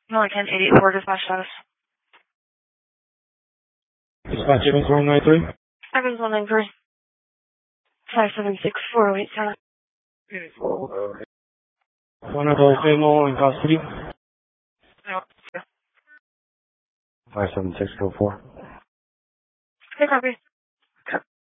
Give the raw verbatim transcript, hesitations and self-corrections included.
No, I can't. eight eight four dispatch status. Dispatch seven one nine three. seven one nine three. five seven six four oh eight seven. One of those demo in custody. No. five seven six four four. Okay, copy.